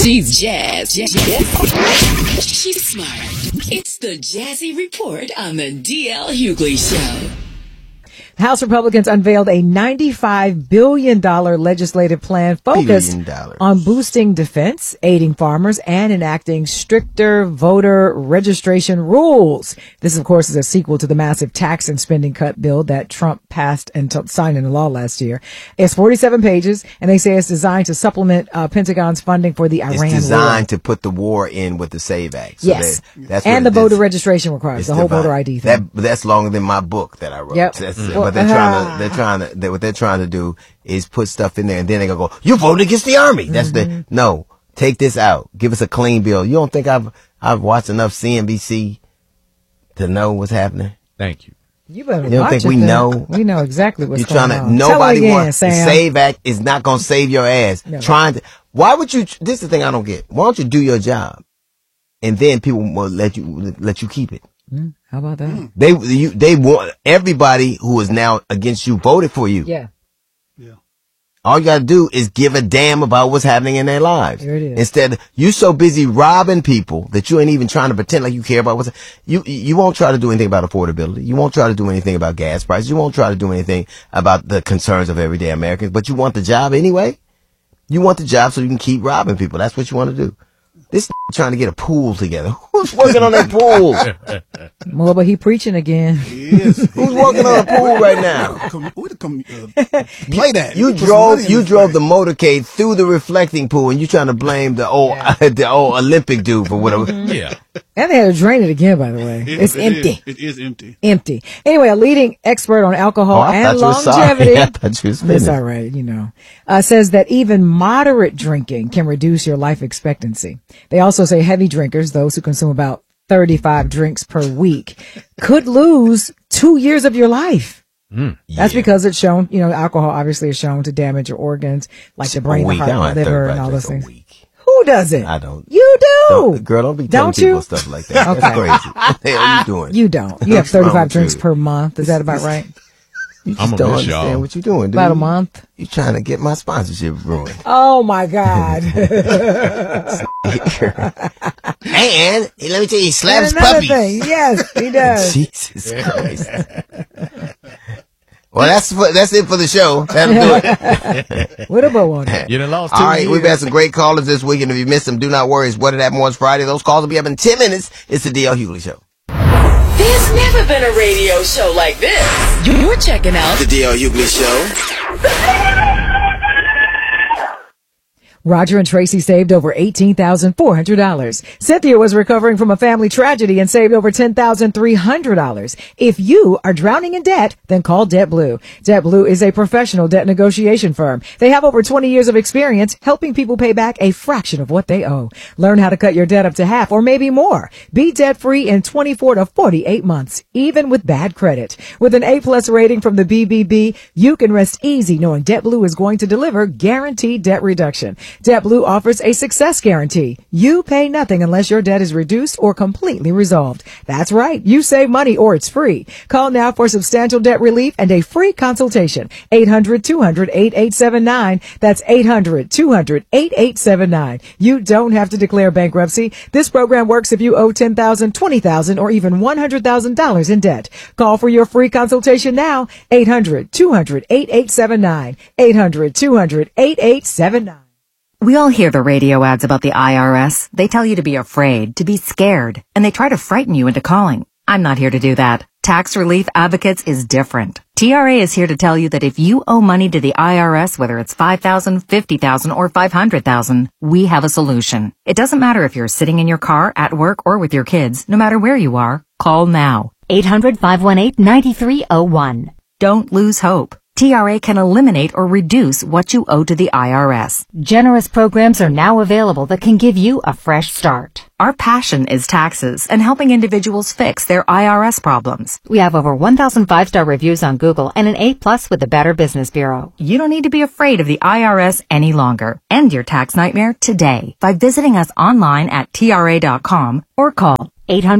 She's jazz. She's smart. It's the Jazzy Report on the DL Hughley Show. House Republicans unveiled a $95 billion legislative plan focused on boosting defense, aiding farmers, and enacting stricter voter registration rules. This, of course, is a sequel to the massive tax and spending cut bill that Trump passed and signed into law last year. It's 47 pages, and they say it's designed to supplement Pentagon's funding for the Iran war. It's designed to put the war in with the SAVE Act. So yes. And the voter registration requirements, the whole voter ID thing. That's longer than my book that I wrote. Yep. But what they're trying to do is put stuff in there, and then they're gonna go, you voted against the Army. That's no, take this out. Give us a clean bill. You don't think I've watched enough CNBC to know what's happening? Thank you. You better don't think we know? We know exactly what's going on. Nobody wants the SAVE Act is not gonna save your ass. No. Why would you? This is the thing I don't get. Why don't you do your job, and then people will let you keep it? How about that? They want everybody who is now against you voted for you. Yeah. All you gotta do is give a damn about what's happening in their lives. There it is. Instead, you so busy robbing people that you ain't even trying to pretend like you care about you won't try to do anything about affordability. You won't try to do anything about gas prices. You won't try to do anything about the concerns of everyday Americans, but you want the job anyway. You want the job so you can keep robbing people. That's what you want to do. This trying to get a pool together. Who's working on that pool? Well, but he preaching again. He is. Who's working on a pool right now? Play that. You drove the motorcade through the reflecting pool, and you trying to blame the old Olympic dude for whatever. Yeah. And they had to drain it again, by the way. It's empty. It is empty. Empty. Anyway, a leading expert on alcohol and longevity. I thought you was It's all right, says that even moderate drinking can reduce your life expectancy. They also say heavy drinkers, those who consume about 35 drinks per week, could lose 2 years of your life. That's because it's shown, alcohol obviously is shown to damage your organs, like the brain, the heart, the liver, and all those things. Who doesn't? I don't. You do. Girl, don't be telling people stuff like that. Okay. That's crazy. What the hell are you doing? You don't. You have 35 drinks per month. Is that about right? You just don't understand what you're doing, dude. About a month. You're trying to get my sponsorship ruined. Oh, my God. And let me tell you, he slaps puppies. Yes, he does. Jesus Christ. Well, that's it for the show. That'll do it. What about one? You done lost 2 All right, years. we've had some great callers this week, and if you missed them, do not worry. It's What Did Happen Was Friday. Those calls will be up in 10 minutes. It's the DL Hughley Show. There's never been a radio show like this. You're checking out The DL Hughley Show. Roger and Tracy saved over $18,400. Cynthia was recovering from a family tragedy and saved over $10,300. If you are drowning in debt, then call DebtBlue. DebtBlue is a professional debt negotiation firm. They have over 20 years of experience helping people pay back a fraction of what they owe. Learn how to cut your debt up to half or maybe more. Be debt-free in 24 to 48 months, even with bad credit. With an A-plus rating from the BBB, you can rest easy knowing DebtBlue is going to deliver guaranteed debt reduction. DebtBlue offers a success guarantee. You pay nothing unless your debt is reduced or completely resolved. That's right. You save money or it's free. Call now for substantial debt relief and a free consultation. 800-200-8879. That's 800-200-8879. You don't have to declare bankruptcy. This program works if you owe $10,000, $20,000, or even $100,000 in debt. Call for your free consultation now. 800-200-8879. 800-200-8879. We all hear the radio ads about the IRS. They tell you to be afraid, to be scared, and they try to frighten you into calling. I'm not here to do that. Tax Relief Advocates is different. TRA is here to tell you that if you owe money to the IRS, whether it's $5,000, $50,000, or $500,000, we have a solution. It doesn't matter if you're sitting in your car, at work, or with your kids. No matter where you are, call now. 800-518-9301. Don't lose hope. TRA can eliminate or reduce what you owe to the IRS. Generous programs are now available that can give you a fresh start. Our passion is taxes and helping individuals fix their IRS problems. We have over 1,000 5-star reviews on Google and an A+ with the Better Business Bureau. You don't need to be afraid of the IRS any longer. End your tax nightmare today by visiting us online at TRA.com or call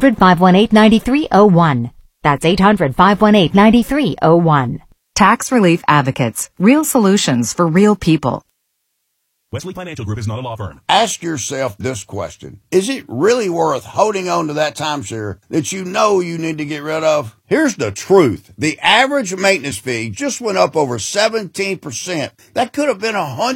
800-518-9301. That's 800-518-9301. Tax Relief Advocates. Real solutions for real people. Wesley Financial Group is not a law firm. Ask yourself this question. Is it really worth holding on to that timeshare that you know you need to get rid of? Here's the truth. The average maintenance fee just went up over 17%. That could have been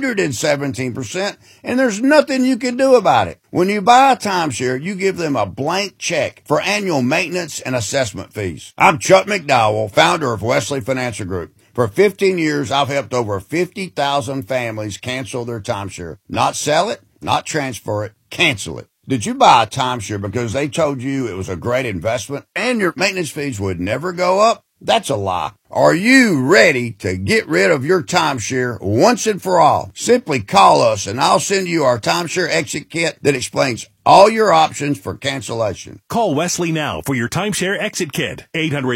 117%, and there's nothing you can do about it. When you buy a timeshare, you give them a blank check for annual maintenance and assessment fees. I'm Chuck McDowell, founder of Wesley Financial Group. For 15 years, I've helped over 50,000 families cancel their timeshare. Not sell it, not transfer it, cancel it. Did you buy a timeshare because they told you it was a great investment and your maintenance fees would never go up? That's a lie. Are you ready to get rid of your timeshare once and for all? Simply call us and I'll send you our timeshare exit kit that explains all your options for cancellation. Call Wesley now for your timeshare exit kit.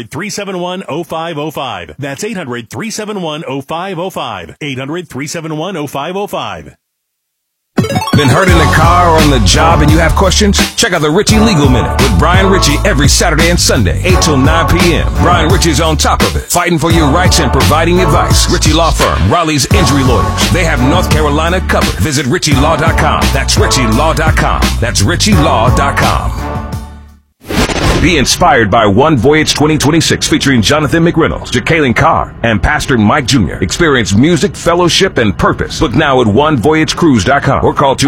800-371-0505. That's 800-371-0505. 800-371-0505. Been hurt in the car or on the job and you have questions? Check out the Ritchie Legal Minute with Brian Ritchie every Saturday and Sunday, 8 till 9 p.m. Brian Ritchie's on top of it, fighting for your rights and providing advice. Ritchie Law Firm, Raleigh's Injury Lawyers. They have North Carolina covered. Visit RitchieLaw.com. That's RitchieLaw.com. That's RitchieLaw.com. Be inspired by One Voyage 2026 featuring Jonathan McReynolds, Jacqueline Carr, and Pastor Mike Jr. Experience music, fellowship, and purpose. Book now at onevoyagecruise.com or call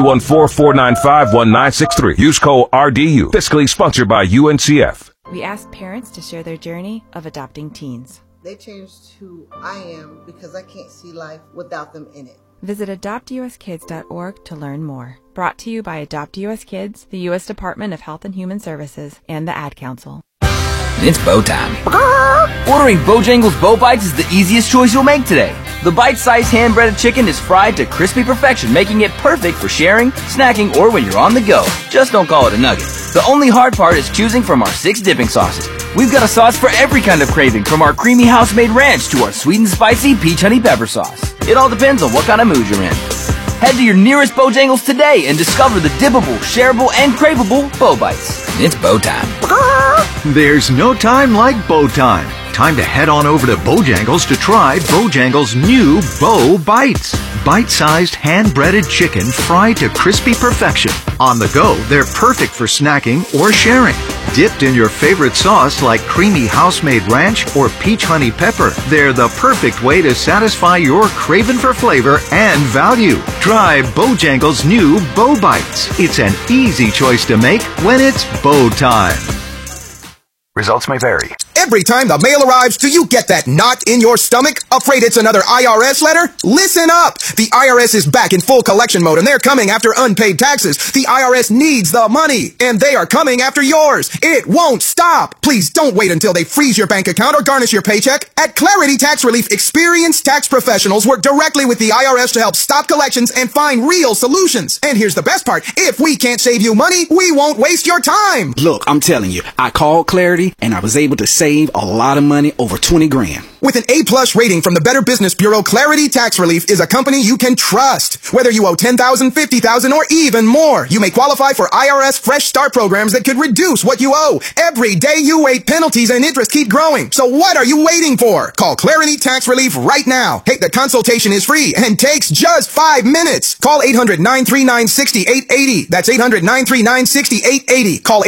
214-495-1963. Use code RDU. Fiscally sponsored by UNCF. We asked parents to share their journey of adopting teens. They changed who I am because I can't see life without them in it. Visit adoptuskids.org to learn more. Brought to you by Adopt US Kids, the U.S. Department of Health and Human Services, and the Ad Council. It's bow time. Ordering Bojangles Bow Bites is the easiest choice you'll make today. The bite-sized hand-breaded chicken is fried to crispy perfection, making it perfect for sharing, snacking, or when you're on the go. Just don't call it a nugget. The only hard part is choosing from our 6 dipping sauces. We've got a sauce for every kind of craving, from our creamy house-made ranch to our sweet and spicy peach honey pepper sauce. It all depends on what kind of mood you're in. Head to your nearest Bojangles today and discover the dippable, shareable, and craveable Bow Bites. It's bow time. There's no time like bow time. Time to head on over to Bojangles to try Bojangles' new Bow Bites. Bite-sized, hand-breaded chicken fried to crispy perfection. On the go, they're perfect for snacking or sharing. Dipped in your favorite sauce like creamy house-made ranch or peach honey pepper, they're the perfect way to satisfy your craving for flavor and value. Try Bojangles' new Bow Bites. It's an easy choice to make when it's bow time. Results may vary. Every time the mail arrives, do you get that knot in your stomach? Afraid it's another IRS letter? Listen up! The IRS is back in full collection mode and they're coming after unpaid taxes. The IRS needs the money and they are coming after yours. It won't stop. Please don't wait until they freeze your bank account or garnish your paycheck. At Clarity Tax Relief, experienced tax professionals work directly with the IRS to help stop collections and find real solutions. And here's the best part. If we can't save you money, we won't waste your time. Look, I'm telling you, I called Clarity and I was able to save a lot of money, over 20 grand. With an A+ rating from the Better Business Bureau, Clarity Tax Relief is a company you can trust. Whether you owe $10,000, $50,000, or even more, you may qualify for IRS Fresh Start programs that could reduce what you owe. Every day you wait, penalties and interest keep growing. So what are you waiting for? Call Clarity Tax Relief right now. Hey, the consultation is free and takes just 5 minutes. Call 800-939-6880. That's 800-939-6880. Call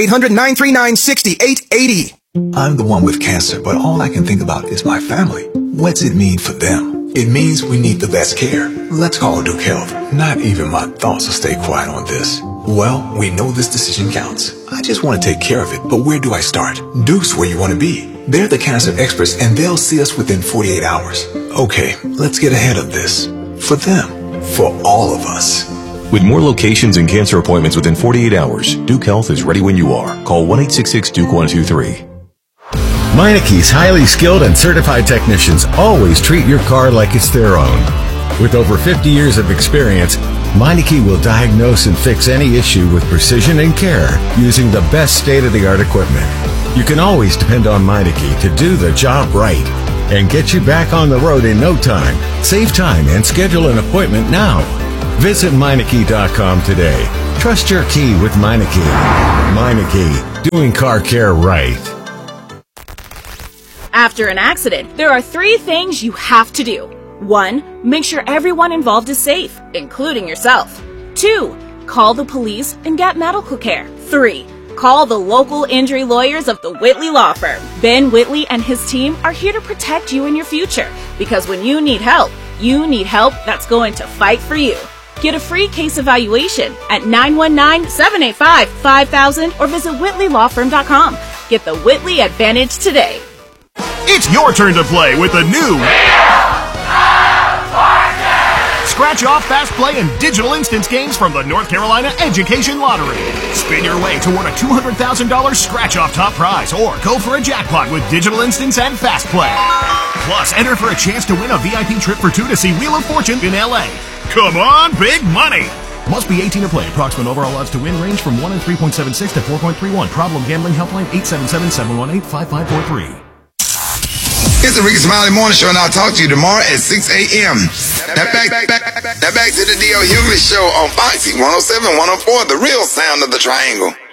800-939-6880. I'm the one with cancer, but all I can think about is my family. What's it mean for them? It means we need the best care. Let's call Duke Health. Not even my thoughts will stay quiet on this. Well, we know this decision counts. I just want to take care of it, but where do I start? Duke's where you want to be. They're the cancer experts, and they'll see us within 48 hours. Okay, let's get ahead of this. For them. For all of us. With more locations and cancer appointments within 48 hours, Duke Health is ready when you are. Call 1-866-DUKE-123. Meinickie's highly skilled and certified technicians always treat your car like it's their own. With over 50 years of experience, Meinecke will diagnose and fix any issue with precision and care using the best state-of-the-art equipment. You can always depend on Meinecke to do the job right and get you back on the road in no time. Save time and schedule an appointment now. Visit Meinecke.com today. Trust your key with Meinecke. Meinecke, doing car care right. After an accident, there are 3 things you have to do. 1. Make sure everyone involved is safe, including yourself. 2. Call the police and get medical care. 3. Call the local injury lawyers of the Whitley Law Firm. Ben Whitley and his team are here to protect you in your future, because when you need help that's going to fight for you. Get a free case evaluation at 919-785-5000 or visit whitleylawfirm.com. Get the Whitley Advantage today. It's your turn to play with the new Scratch Off, Fast Play, and Digital Instance games from the North Carolina Education Lottery. Spin your way toward a $200,000 Scratch Off top prize or go for a jackpot with Digital Instance and Fast Play. Plus, enter for a chance to win a VIP trip for two to see Wheel of Fortune in LA. Come on, big money! Must be 18 to play. Approximate overall odds to win range from 1 in 3.76 to 4.31. Problem gambling helpline 877-718-5543. It's the Ricky Smiley Morning Show, and I'll talk to you tomorrow at 6 a.m. Now back to the D.L. Hughley Show on Foxy 107.104, the real sound of the triangle.